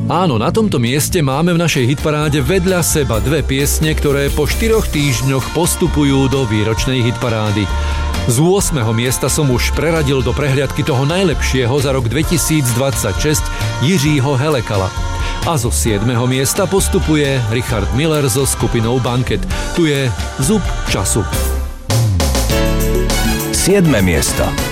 Áno, na tomto mieste máme v našej hitparáde vedľa seba dve piesne, ktoré po 4 týždňoch postupujú do výročnej hitparády. Z 8. miesta som už preradil do prehliadky toho najlepšieho za rok 2026 Jiřího Helekala. A zo 7. miesta postupuje Richard Miller so skupinou Banket. Tu je Zub času. 7. miesto.